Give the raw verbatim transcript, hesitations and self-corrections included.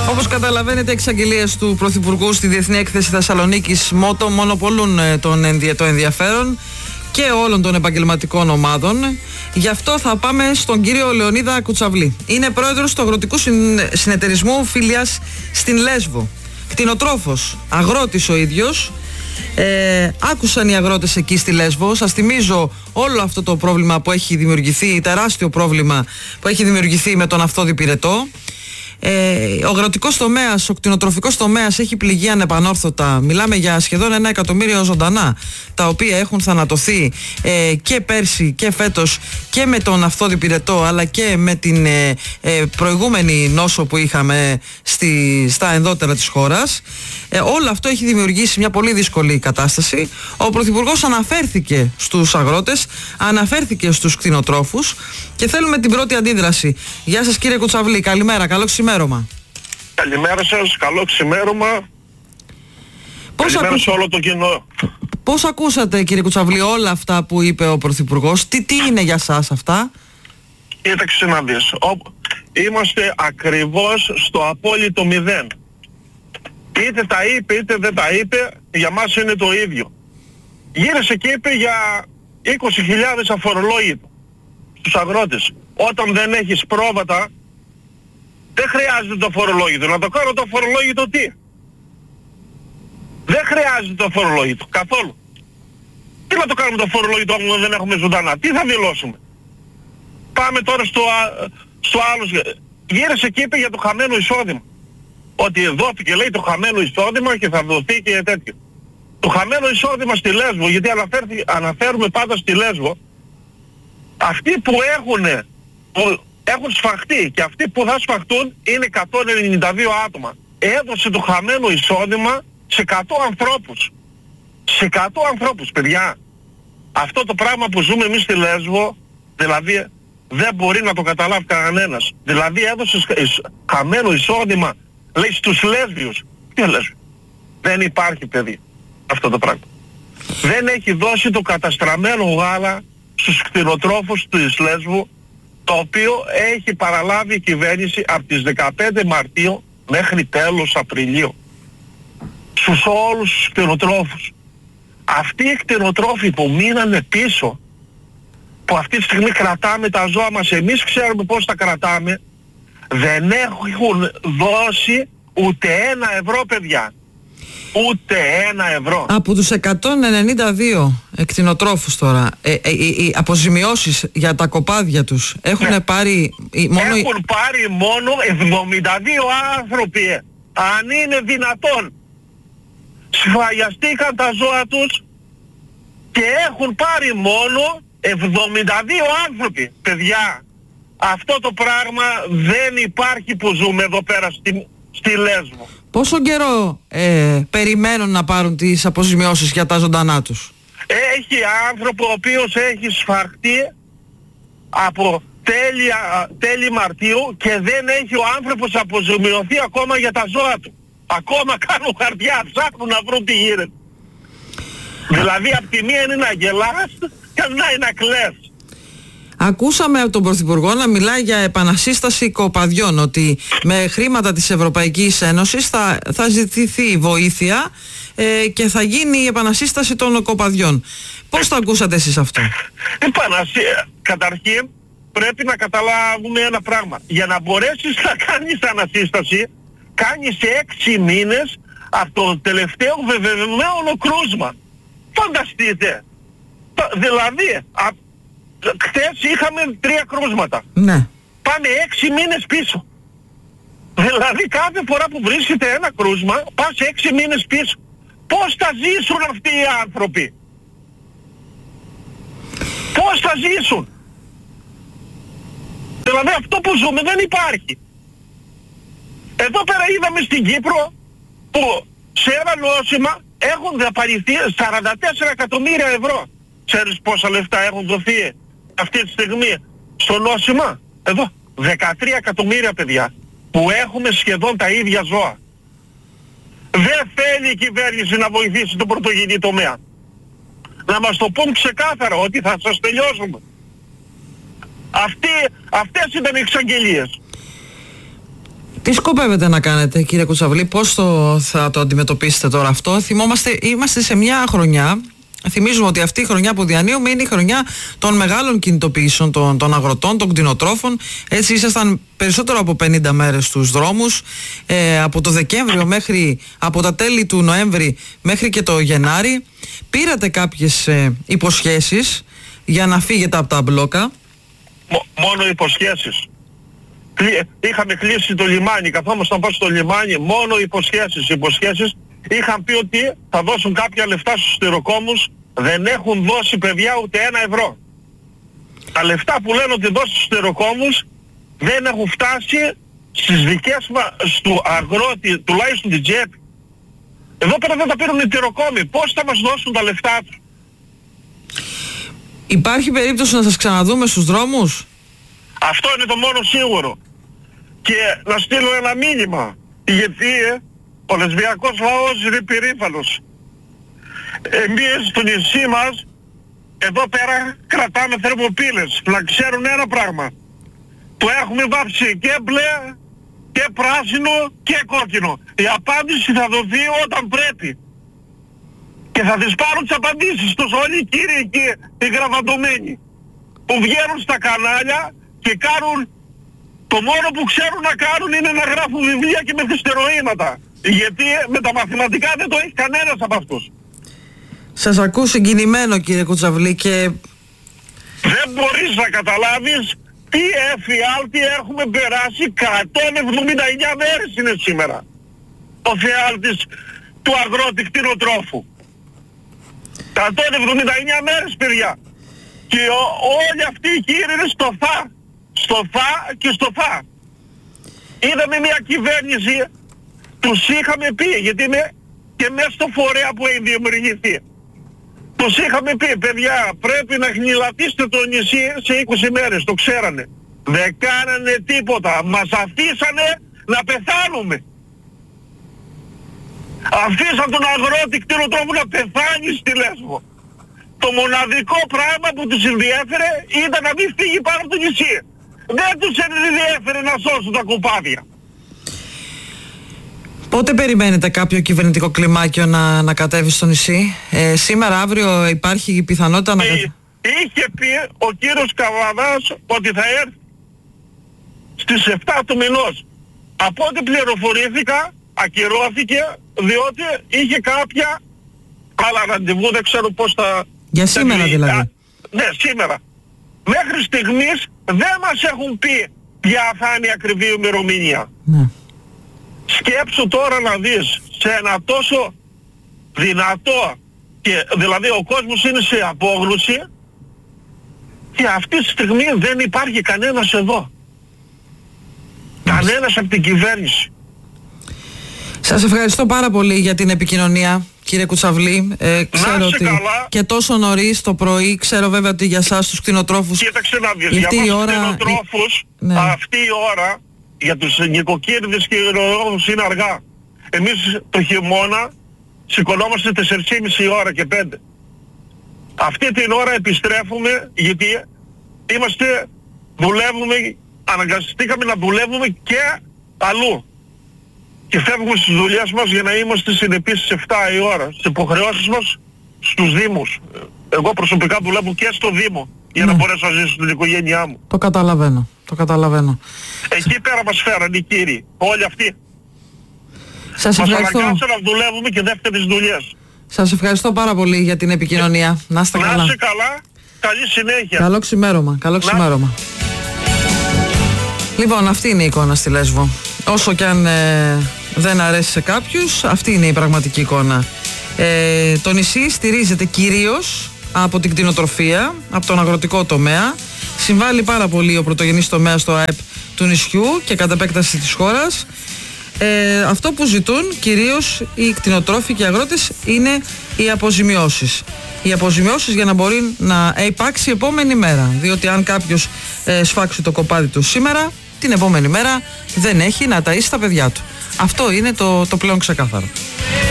Όπως καταλαβαίνετε, εξαγγελίες του Πρωθυπουργού στη Διεθνή Έκθεση Θεσσαλονίκης ΜΟΤΟ μονοπολούν τον ενδια... το ενδιαφέρον και όλων των επαγγελματικών ομάδων. Γι' αυτό θα πάμε στον κύριο Λεωνίδα Κουτσαβλή. Είναι πρόεδρος του Αγροτικού Συνεταιρισμού Φύλιας στην Λέσβο. Κτηνοτρόφος, αγρότης ο ίδιος. Ε, άκουσαν οι αγρότες εκεί στη Λέσβο. Σας θυμίζω όλο αυτό το πρόβλημα που έχει δημιουργηθεί, τεράστιο πρόβλημα που έχει δημιουργηθεί με τον Αυθόδη Πυρετό. Ε, ο αγροτικός τομέας, ο κτηνοτροφικός τομέας έχει πληγεί ανεπανόρθωτα. Μιλάμε για σχεδόν ένα εκατομμύριο ζωντανά, τα οποία έχουν θανατωθεί ε, και πέρσι και φέτος και με τον Αυθόδη Πυρετό, αλλά και με την ε, ε, προηγούμενη νόσο που είχαμε στη, στα ενδότερα της χώρας. Ε, όλο αυτό έχει δημιουργήσει μια πολύ δύσκολη κατάσταση. Ο Πρωθυπουργός αναφέρθηκε στους αγρότες, αναφέρθηκε στους κτηνοτρόφους και θέλουμε την πρώτη αντίδραση. Γεια σας κύριε Κουτσαβλή, καλημέρα, καλό ξημέρωμα. Καλημέρα σας, καλό ξημέρωμα. Πώς Καλημέρα ακού... σε όλο το κοινό. Πώς ακούσατε κύριε Κουτσαβλή όλα αυτά που είπε ο Πρωθυπουργός, τι, τι είναι για σας αυτά? Κοίταξε να δεις, Ο... είμαστε ακριβώς στο απόλυτο μηδέν. Είτε τα είπε είτε δεν τα είπε, για μας είναι το ίδιο. Γύρισε και είπε για είκοσι χιλιάδες αφορολόγητο στους αγρότες. Όταν δεν έχεις πρόβατα, δεν χρειάζεται το αφορολόγητο. Να το κάνω το αφορολόγητο τι? Δεν χρειάζεται το αφορολόγητο καθόλου. Τι να το κάνουμε το αφορολόγητο αν δεν έχουμε ζωντανά? Τι θα δηλώσουμε? Πάμε τώρα στο, στο άλλο. Γύρισε και είπε για το χαμένο εισόδημα. Ότι δόθηκε, λέει, το χαμένο εισόδημα και θα δοθεί και τέτοιο. Το χαμένο εισόδημα στη Λέσβο, γιατί αναφέρουμε πάντα στη Λέσβο, αυτοί που έχουν, που έχουν σφαχτεί και αυτοί που θα σφαχτούν είναι εκατόν ενενήντα δύο άτομα. Έδωσε το χαμένο εισόδημα σε εκατό ανθρώπους. Σε εκατό ανθρώπους, παιδιά. Αυτό το πράγμα που ζούμε εμείς στη Λέσβο, δηλαδή δεν μπορεί να το καταλάβει κανένας. Δηλαδή έδωσε χαμένο εισόδημα, λέει, στους Λέσβιους. Τι Λέσβιο? Δεν υπάρχει, παιδί, αυτό το πράγμα. Δεν έχει δώσει το καταστραμμένο γάλα στους κτηνοτρόφους της Λέσβου, το οποίο έχει παραλάβει η κυβέρνηση από τις δεκαπέντε Μαρτίου μέχρι τέλος Απριλίου. Στους όλους τους κτηνοτρόφους. Αυτοί οι κτηνοτρόφοι που μείνανε πίσω, που αυτή τη στιγμή κρατάμε τα ζώα μας, εμείς ξέρουμε πώς τα κρατάμε, δεν έχουν δώσει ούτε ένα ευρώ, παιδιά. Ούτε ένα ευρώ. Από τους εκατόν ενενήντα δύο κτηνοτρόφους τώρα, ε, ε, οι, οι αποζημιώσεις για τα κοπάδια τους έχουν ναι. πάρει μόνο... Έχουν πάρει μόνο εβδομήντα δύο άνθρωποι. Ε. Αν είναι δυνατόν. Σφαγιαστήκαν τα ζώα τους και έχουν πάρει μόνο εβδομήντα δύο άνθρωποι. Παιδιά, αυτό το πράγμα δεν υπάρχει που ζούμε εδώ πέρα στη, στη Λέσβο. Πόσο καιρό ε, περιμένουν να πάρουν τις αποζημιώσεις για τα ζωντανά τους? Έχει άνθρωπο ο οποίος έχει σφαχτεί από τέλη, τέλη Μαρτίου και δεν έχει ο άνθρωπος αποζημιωθεί ακόμα για τα ζώα του. Ακόμα κάνουν χαρτιά, ψάχνουν να βρουν τι γίνεται. Δηλαδή από τη μία είναι να γελάς και από την άλλη να κλαις. Ακούσαμε από τον Πρωθυπουργό να μιλάει για επανασύσταση κοπαδιών, ότι με χρήματα της Ευρωπαϊκής Ένωσης θα, θα ζητηθεί βοήθεια ε, και θα γίνει η επανασύσταση των κοπαδιών. Πώς το ακούσατε εσείς αυτό? Επανασύ... Καταρχήν πρέπει να καταλάβουμε ένα πράγμα. Για να μπορέσεις να κάνεις ανασύσταση, κάνεις σε έξι μήνες από το τελευταίο βεβαιωμένο κρούσμα. Φανταστείτε. Δηλαδή... Α... Χθες είχαμε τρία κρούσματα. Ναι. Πάμε έξι μήνες πίσω. Δηλαδή κάθε φορά που βρίσκεται ένα κρούσμα, πας έξι μήνες πίσω. Πώς θα ζήσουν αυτοί οι άνθρωποι? Πώς θα ζήσουν? Δηλαδή αυτό που ζούμε δεν υπάρχει. Εδώ πέρα είδαμε στην Κύπρο που σε ένα νόσημα έχουν δαπανηθεί σαράντα τέσσερα εκατομμύρια ευρώ. Ξέρεις πόσα λεφτά έχουν δοθεί αυτή τη στιγμή στο νόσημα? Εδώ δεκατρία εκατομμύρια, παιδιά, που έχουμε σχεδόν τα ίδια ζώα. Δεν θέλει η κυβέρνηση να βοηθήσει τον πρωτογενή τομέα. Να μας το πούν ξεκάθαρα ότι θα σας τελειώσουμε. Αυτοί, αυτές ήταν οι εξαγγελίες. Τι σκοπεύετε να κάνετε, κύριε Κουτσαβλή, πώς το, θα το αντιμετωπίσετε τώρα αυτό? Θυμόμαστε, είμαστε σε μια χρονιά, θυμίζουμε ότι αυτή η χρονιά που διανύουμε είναι η χρονιά των μεγάλων κινητοποιήσεων των, των αγροτών, των κτηνοτρόφων. Έτσι ήσασταν περισσότερο από πενήντα μέρες στους δρόμους, ε, από το Δεκέμβριο μέχρι, από τα τέλη του Νοέμβρη μέχρι και το Γενάρη. Πήρατε κάποιες ε, υποσχέσεις για να φύγετε από τα μπλόκα? Μόνο υποσχέσεις. Είχαμε κλείσει το λιμάνι, καθόμασταν πάνω στο λιμάνι, μόνο υποσχέσεις, υποσχέσεις. Είχαν πει ότι θα δώσουν κάποια λεφτά στους σιδηροκόμους, δεν έχουν δώσει, παιδιά, ούτε ένα ευρώ. Τα λεφτά που λένε ότι δώσουν στους σιδηροκόμους δεν έχουν φτάσει στις δικές μας, στο αγρότη, τουλάχιστον την τσέπη. Εδώ πέρα δεν τα πήρουν οι σιδηροκόμοι, πώς θα μας δώσουν τα λεφτά τους? Υπάρχει περίπτωση να σας ξαναδούμε στους δρόμους? Αυτό είναι το μόνο σίγουρο. Και να στείλω ένα μήνυμα, γιατί ε, ο λεσβιακός λαός είναι περήφανος. Εμείς στο νησί μας, εδώ πέρα κρατάμε θερμοπύλες. Να ξέρουν ένα πράγμα. Το έχουμε βάψει και μπλε, και πράσινο και κόκκινο. Η απάντηση θα δοθεί όταν πρέπει. Και θα τις πάρουν τις απαντήσεις τους όλοι οι κύριοι εκεί, οι γραβαντωμένοι, που βγαίνουν στα κανάλια και κάνουν, το μόνο που ξέρουν να κάνουν είναι να γράφουν βιβλία και μεθυστεροήματα. Γιατί με τα μαθηματικά δεν το έχει κανένας από αυτούς. Σας ακούω συγκινημένο, κύριε Κουτσαβλή, και δεν μπορείς να καταλάβεις τι εφιάλτη έχουμε περάσει. εκατόν εβδομήντα εννιά μέρες είναι σήμερα ο εφιάλτης του αγρότη κτηνοτρόφου. εκατόν εβδομήντα εννιά μέρες, παιδιά. Και ο, όλοι αυτοί οι κύριοι είναι στο θα. Στο θα και στο θα. Είδαμε μια κυβέρνηση, τους είχαμε πει, γιατί είμαι και μέσα στο φορέα που έχει δημιουργηθεί. Τους είχαμε πει, παιδιά, πρέπει να χνηλατήσετε το νησί σε είκοσι μέρες, το ξέρανε. Δεν κάνανε τίποτα, μας αφήσανε να πεθάνουμε. Αφήσαν τον αγρότη κτηνοτρόφο να πεθάνει στη Λέσβο. Το μοναδικό πράγμα που τους ενδιέφερε ήταν να μην φύγει πάνω από το νησί. Δεν τους ενδιέφερε να σώσουν τα κουπάδια. Πότε περιμένετε κάποιο κυβερνητικό κλιμάκιο να, να κατέβει στο νησί? Ε, σήμερα, αύριο υπάρχει η πιθανότητα να... Ε, είχε πει ο κύριος Καβαδάς ότι θα έρθει στις επτά του μηνός. Από ό,τι πληροφορήθηκα, ακυρώθηκε, διότι είχε κάποια άλλα ραντεβού, δεν ξέρω πώς θα... Για σήμερα θα... δηλαδή? Α, ναι, σήμερα. Μέχρι στιγμής δεν μας έχουν πει ποια θα είναι η ακριβή ημερομηνία. Ναι. Σκέψου τώρα να δεις, σε ένα τόσο δυνατό, και δηλαδή ο κόσμος είναι σε απόγνωση, και αυτή τη στιγμή δεν υπάρχει κανένας εδώ. Κανένας από την κυβέρνηση. Σας ευχαριστώ πάρα πολύ για την επικοινωνία, κύριε Κουτσαβλή. Ε, ξέρω ότι καλά. Και τόσο νωρίς το πρωί, ξέρω βέβαια ότι για εσάς τους κτηνοτρόφους... Κοίταξε να δεις, για μας ώρα... τους κτηνοτρόφους, ναι. Αυτή η ώρα, για τους νοικοκύριδες και κτηνοτρόφους είναι αργά. Εμείς το χειμώνα σηκωνόμαστε τέσσερις και μισή ώρα και πέντε. Αυτή την ώρα επιστρέφουμε, γιατί είμαστε, δουλεύουμε, αναγκαστήκαμε να δουλεύουμε και αλλού. Και φεύγουμε στις δουλειές μας για να είμαστε συνεπείς στις επτά η ώρα, στις υποχρεώσεις μας στους Δήμους. Εγώ προσωπικά δουλεύω και στο Δήμο για ναι. να μπορέσω να ζήσω στην οικογένειά μου. Το καταλαβαίνω, το καταλαβαίνω. Εκεί πέρα μας φέρανε οι κύριοι, όλοι αυτοί. Σας ευχαριστώ. Μας αναγκάσαν να δουλεύουμε και δεύτερες δουλειές. Σας ευχαριστώ πάρα πολύ για την επικοινωνία. Να είστε καλά. Να είστε καλά, καλή συνέχεια. Καλό ξημέρωμα, καλό ξημέρωμα. Λοιπόν, αυτή είναι η εικόνα στη Λέσβο. Όσο κι αν ε, δεν αρέσει σε κάποιους, αυτή είναι η πραγματική εικόνα. Ε, το νησί στηρίζεται κυρίως από την κτηνοτροφία, από τον αγροτικό τομέα. Συμβάλλει πάρα πολύ ο πρωτογενής τομέας στο ΑΕΠ του νησιού και κατ' επέκταση της χώρας. Ε, αυτό που ζητούν κυρίως οι κτηνοτρόφοι και οι αγρότες είναι οι αποζημιώσεις. Οι αποζημιώσεις για να μπορεί να υπάρξει επόμενη μέρα. Διότι αν κάποιος ε, σφάξει το κοπάδι του σήμερα, την επόμενη μέρα δεν έχει να ταΐσει τα παιδιά του. Αυτό είναι το, το πλέον ξεκάθαρο.